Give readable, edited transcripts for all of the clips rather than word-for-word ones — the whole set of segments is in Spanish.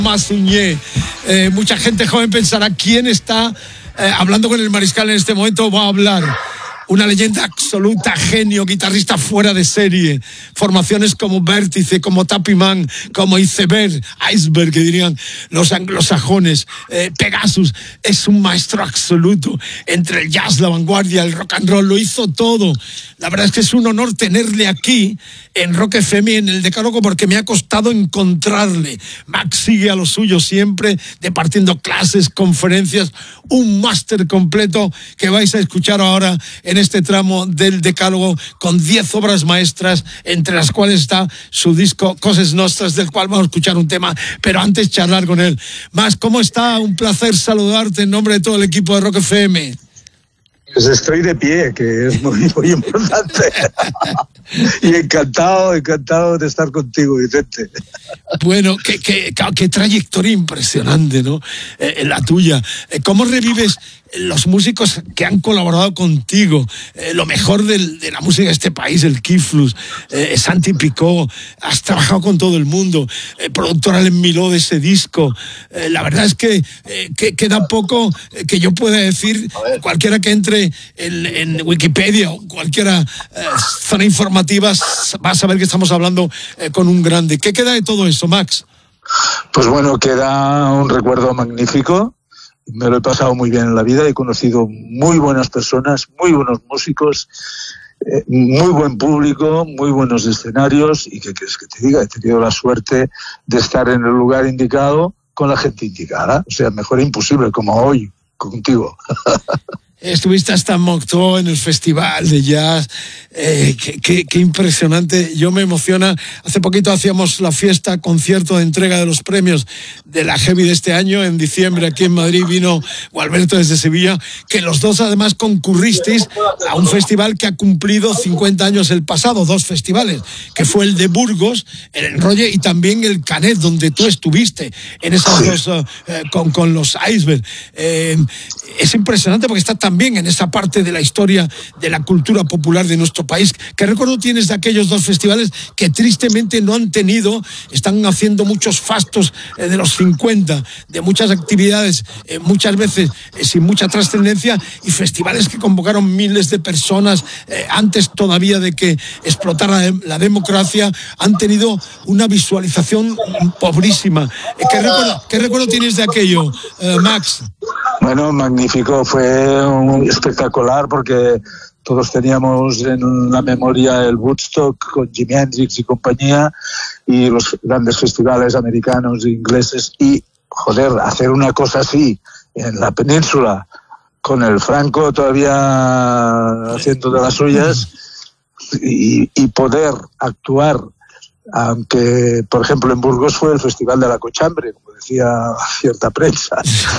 Massuñé. Mucha gente joven pensará quién está hablando con el Mariscal en este momento. Va a hablar una leyenda absoluta, genio, guitarrista fuera de serie. Formaciones como Vértice, como Tapiman, como Iceberg, Iceberg, que dirían los anglosajones, Pegasus. Es un maestro absoluto entre el jazz, la vanguardia, el rock and roll. Lo hizo todo. La verdad es que es un honor tenerle aquí en Rock FM, en el Decálogo, porque me ha costado encontrarle. Max sigue a lo suyo siempre, departiendo clases, conferencias, un máster completo que vais a escuchar ahora en este tramo del Decálogo, con 10 obras maestras, entre las cuales está su disco Coses Nostras, del cual vamos a escuchar un tema, pero antes charlar con él. Max, ¿cómo está? Un placer saludarte en nombre de todo el equipo de Rock FM. Pues estoy de pie, que es muy, muy importante. Y encantado de estar contigo, Vicente. Bueno, qué trayectoria impresionante, ¿no? La tuya. ¿Cómo revives los músicos que han colaborado contigo? Lo mejor de la música de este país, el Kiflus, Santi Picó, has trabajado con todo el mundo, productor Alain Miló de ese disco. La verdad es que queda poco que yo pueda decir. Cualquiera que entre en Wikipedia o cualquiera zona informativa va a saber que estamos hablando con un grande. ¿Qué queda de todo eso, Max? Pues bueno, queda un recuerdo magnífico. Me lo he pasado muy bien en la vida, he conocido muy buenas personas, muy buenos músicos, muy buen público, muy buenos escenarios, y ¿qué quieres que te diga? He tenido la suerte de estar en el lugar indicado con la gente indicada. O sea, mejor imposible, como hoy, contigo. Estuviste hasta en Moctó, en el festival de jazz. Qué impresionante. Yo me emociona. Hace poquito hacíamos la fiesta, concierto de entrega de los premios de la Heavy de este año. En diciembre aquí en Madrid vino Gualberto desde Sevilla, que los dos además concurristeis a un festival que ha cumplido 50 años el pasado, 2 festivales, que fue el de Burgos, el Enrolle, y también el Canet, donde tú estuviste en esas dos con los Iceberg. Es impresionante porque está también en esa parte de la historia de la cultura popular de nuestro país. ¿Qué recuerdo tienes de aquellos 2 festivales que tristemente no han tenido? Están haciendo muchos fastos de los 50, de muchas actividades, muchas veces sin mucha trascendencia, y festivales que convocaron miles de personas antes todavía de que explotara la democracia. Han tenido una visualización pobrísima. ¿Qué recuerdo tienes de aquello, Max? Bueno, magnífico, fue espectacular, porque todos teníamos en la memoria el Woodstock con Jimi Hendrix y compañía, y los grandes festivales americanos e ingleses, y joder, hacer una cosa así en la península, con el Franco todavía haciendo de las suyas, y poder actuar, aunque por ejemplo en Burgos fue el Festival de la Cochambre, como decía cierta prensa.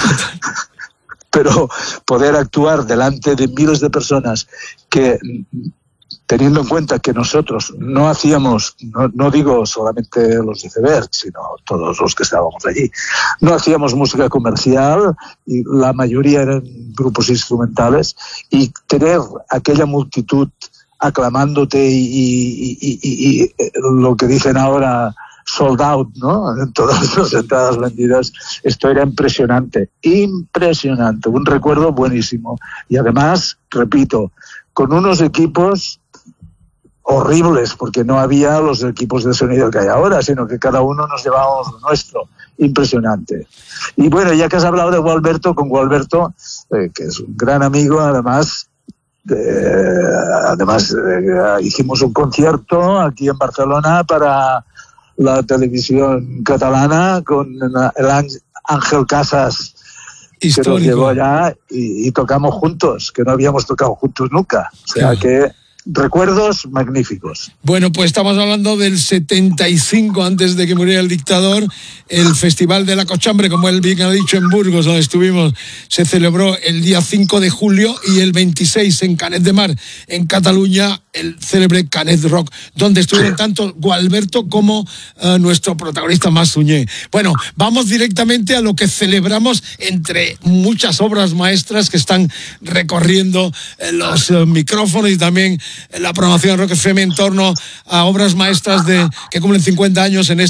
Pero poder actuar delante de miles de personas que, teniendo en cuenta que nosotros no hacíamos, no digo solamente los Iceberg, sino todos los que estábamos allí, no hacíamos música comercial, y la mayoría eran grupos instrumentales, y tener aquella multitud aclamándote y lo que dicen ahora sold out, ¿no? En todas las entradas vendidas. Esto era impresionante, un recuerdo buenísimo. Y además, repito, con unos equipos horribles, porque no había los equipos de sonido que hay ahora, sino que cada uno nos llevábamos lo nuestro. Impresionante. Y bueno, ya que has hablado de Gualberto, con Gualberto, que es un gran amigo, además hicimos un concierto aquí en Barcelona para la televisión catalana con el Ángel Casas, histórico, que nos llevó allá, y tocamos juntos, que no habíamos tocado juntos nunca. O sea que recuerdos magníficos. Bueno, pues estamos hablando del 75, antes de que muriera el dictador. El Festival de la Cochambre, como él bien ha dicho, en Burgos, donde estuvimos, se celebró el día 5 de julio, y el 26 en Canet de Mar, en Cataluña, el célebre Canet Rock, donde estuvieron tanto Gualberto como nuestro protagonista Massuñé. Bueno, vamos directamente a lo que celebramos, entre muchas obras maestras que están recorriendo los micrófonos, y también la programación de Rock FM en torno a obras maestras que cumplen 50 años en